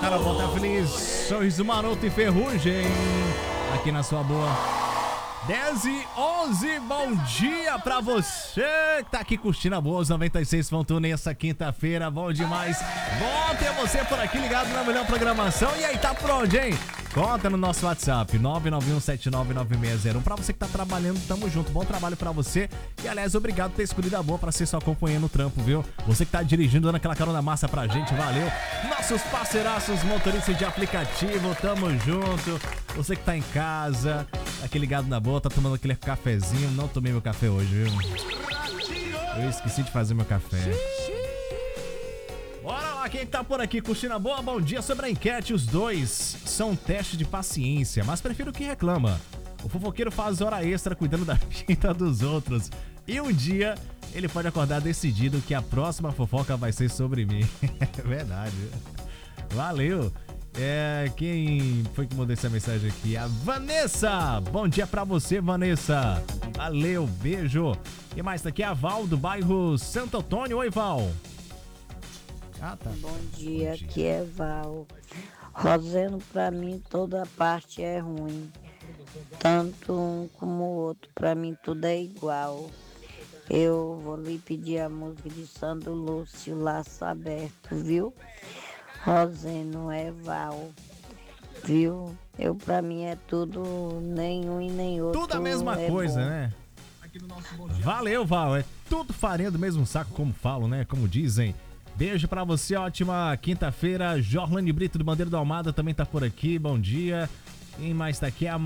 cara boa, tá feliz. Sorriso maroto e ferrugem. Aqui na sua boa. 10h11, bom dia pra você que tá aqui curtindo a boa, os 96.1 nessa quinta-feira, bom demais. Bom ter você por aqui ligado na melhor programação. E aí, tá por onde, hein? Conta no nosso WhatsApp, 991799601. Pra você que tá trabalhando, tamo junto. Bom trabalho pra você. E, aliás, obrigado por ter escolhido a boa pra ser sua companhia no trampo, viu? Você que tá dirigindo, dando aquela carona massa pra gente, valeu. Nossos parceiraços, motoristas de aplicativo, tamo junto. Você que tá em casa, aqui ligado na boa, tá tomando aquele cafezinho. Não tomei meu café hoje, viu? Eu esqueci de fazer meu café. Bora lá, quem tá por aqui curtindo a boa, bom dia. Sobre a enquete, os dois são um teste de paciência, mas prefiro que reclama. O fofoqueiro faz hora extra cuidando da vida dos outros. E um dia, ele pode acordar decidido que a próxima fofoca vai ser sobre mim. É verdade. Valeu. Quem foi que mandou essa mensagem aqui? A Vanessa. Bom dia pra você, Vanessa. Valeu, beijo. E mais, tá aqui a Val, do bairro Santo Antônio. Oi, Val. Ah, tá. Bom dia, aqui é Val. Rosendo, pra mim, toda parte é ruim. Tanto um como o outro, pra mim tudo é igual. Eu vou lhe pedir a música de Sandro Lúcio, Laço Aberto, viu? Rosendo é Val, viu? Pra mim é tudo, nenhum e nem outro. Tudo a mesma coisa, bom, né? Valeu, Val. É tudo farinha do mesmo saco, como falam, né? Como dizem. Beijo pra você, ótima quinta-feira. Jorlane Brito do Bandeira da Almada também tá por aqui, bom dia. Quem mais tá aqui? A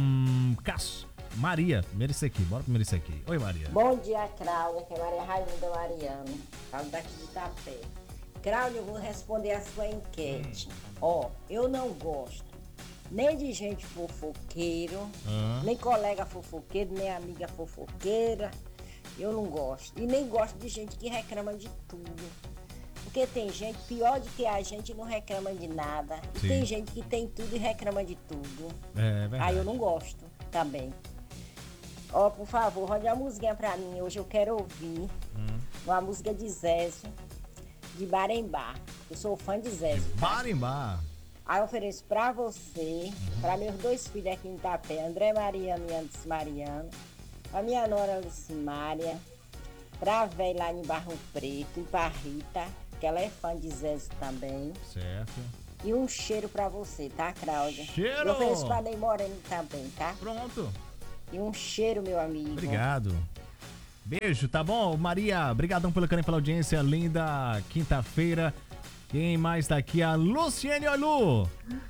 Maria, Merissaqui, bora pro Merissaqui. Oi, Maria. Bom dia, Cláudia, que é Maria Raimundo Mariano, falo daqui de Itapé. Cláudia, eu vou responder a sua enquete. Eu não gosto nem de gente fofoqueiro, nem colega fofoqueiro, nem amiga fofoqueira. Eu não gosto. E nem gosto de gente que reclama de tudo. Porque tem gente pior do que a gente e não reclama de nada. E tem gente que tem tudo e reclama de tudo. É verdade. Aí eu não gosto também. Por favor, roda uma musiquinha pra mim. Hoje eu quero ouvir uma música de Zézio, de Barembá. Eu sou fã de Zézio. Barembá. Aí eu ofereço pra você, pra meus dois filhos aqui em Itapé, André Mariano e Anderson Mariano, pra minha nora Lucimária, pra véia lá em Barro Preto e pra Rita, que ela é fã de Zézio também. Certo. E um cheiro pra você, tá, Cláudia? Cheiro! Eu ofereço pra Ney Moreno também, tá? Pronto. E um cheiro, meu amigo. Obrigado. Beijo, tá bom? Maria, obrigadão pelo carinho, pela audiência. Linda quinta-feira. Quem mais tá aqui? A Luciene Olu.